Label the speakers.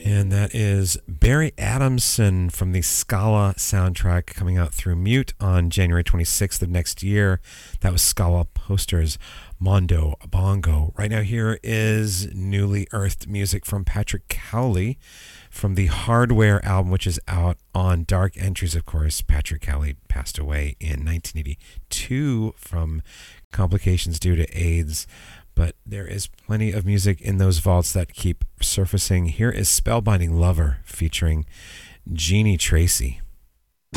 Speaker 1: And that is Barry Adamson from the Scala soundtrack coming out through Mute on January 26th of next year. That was Scala Posters Mondo Bongo. Right now here is newly earthed music from Patrick Cowley from the Hardware album, which is out on Dark Entries, of course. Patrick Cowley passed away in 1982 from complications due to AIDS. But there is plenty of music in those vaults that keep surfacing. Here is Spellbinding Lover featuring Jeannie Tracy.